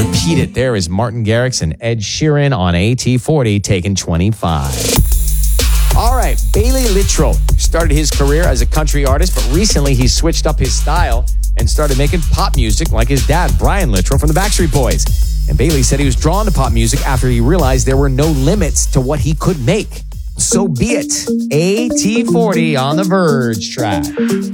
Repeat It. There is Martin Garrix and Ed Sheeran on AT40 taking 25. All right, Bailey Littrell started his career as a country artist, but recently he switched up his style and started making pop music like his dad, Brian Littrell from the Backstreet Boys. And Bailey said he was drawn to pop music after he realized there were no limits to what he could make. So be it. AT40 on the Verge track.